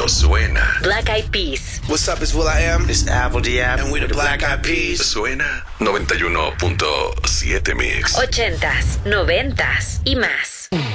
cuando suena. Black Eyed Peas. What's up, it's will.i.am. It's Apple D.App. And we the Black Eyed Peas. Suena 91.7 Mix. 80s, 90s y más.